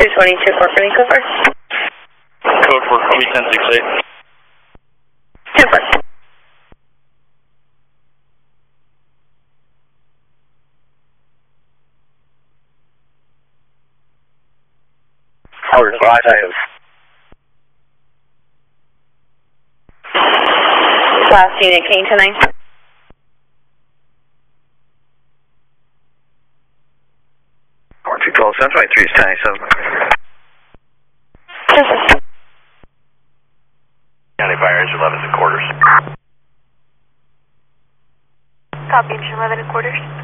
222 corporate code 4. Code 4, copy 1068. 10-4. Order right, I have. Last unit, King 29. Or 212, 723 is 1087. 10-4. County Fire Engine 11 and quarters. Copy, engine 11 and quarters.